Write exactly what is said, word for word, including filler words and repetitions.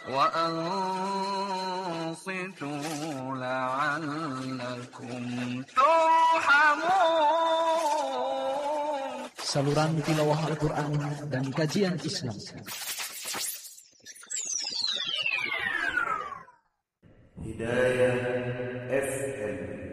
وأنصتوا لعلكم ترحمون. Saluran tilawah Al-Quran dan kajian Islam. Hidayah F M.